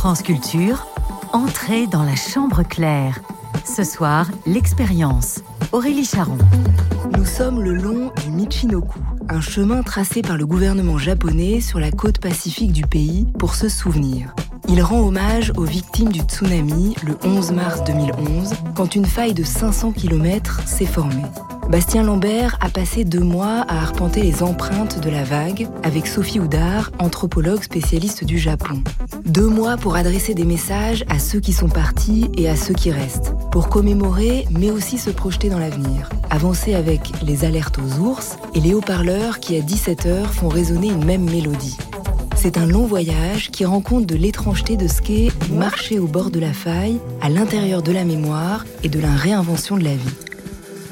France Culture, entrez dans la chambre claire. Ce soir, l'expérience. Aurélie Charon. Nous sommes le long du Michinoku, un chemin tracé par le gouvernement japonais sur la côte pacifique du pays pour se souvenir. Il rend hommage aux victimes du tsunami le 11 mars 2011, quand une faille de 500 km s'est formée. Bastien Lambert a passé 2 mois à arpenter les empreintes de la vague avec Sophie Houdard, anthropologue spécialiste du Japon. 2 mois pour adresser des messages à ceux qui sont partis et à ceux qui restent, pour commémorer mais aussi se projeter dans l'avenir. Avancer avec les alertes aux ours et les haut-parleurs qui à 17h font résonner une même mélodie. C'est un long voyage qui rend compte de l'étrangeté de ce qu'est marcher au bord de la faille, à l'intérieur de la mémoire et de la réinvention de la vie.